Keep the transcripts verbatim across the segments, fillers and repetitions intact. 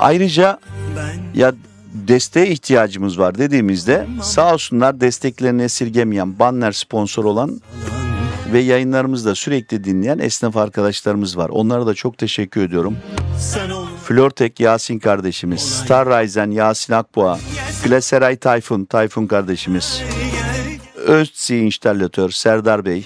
Ayrıca ya desteğe ihtiyacımız var dediğimizde sağ olsunlar desteklerini esirgemeyen, banner sponsor olan ve yayınlarımızı da sürekli dinleyen esnaf arkadaşlarımız var. Onlara da çok teşekkür ediyorum. Flortek Yasin kardeşimiz, Star Ryzen Yasin Akboğa, Glaseray Tayfun, Tayfun kardeşimiz, Öztsi İnştallatör Serdar Bey,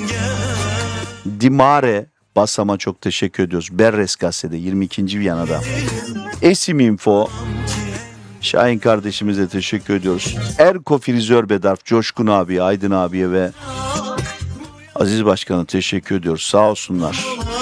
Dimare Basam'a çok teşekkür ediyoruz. Berres Gazete'de yirmi ikinci Viyana'da. Esim Info, Şahin kardeşimize teşekkür ediyoruz. Erko Frizör Bedarf, Coşkun abi, Aydın abiye ve Aziz Başkan'a teşekkür ediyoruz. Sağ olsunlar.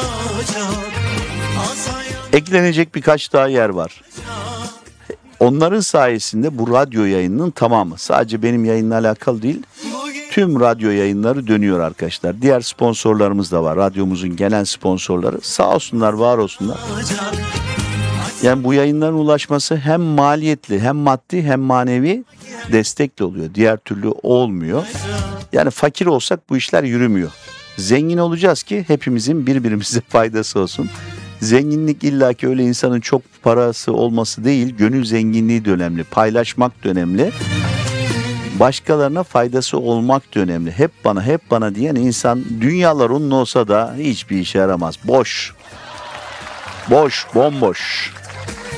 Eklenecek birkaç daha yer var. Onların sayesinde bu radyo yayınının tamamı, sadece benim yayınla alakalı değil, tüm radyo yayınları dönüyor arkadaşlar. Diğer sponsorlarımız da var. Radyomuzun genel sponsorları. Sağ olsunlar, var olsunlar. Yani bu yayınların ulaşması hem maliyetli, hem maddi, hem manevi destekli oluyor. Diğer türlü olmuyor. Yani fakir olsak bu işler yürümüyor. Zengin olacağız ki hepimizin birbirimize faydası olsun. Zenginlik illaki öyle insanın çok parası olması değil, gönül zenginliği de önemli. Paylaşmak da önemli. Başkalarına faydası olmak da önemli. Hep bana, hep bana diyen insan dünyalar onun olsa da hiçbir işe yaramaz. Boş. Boş, bomboş.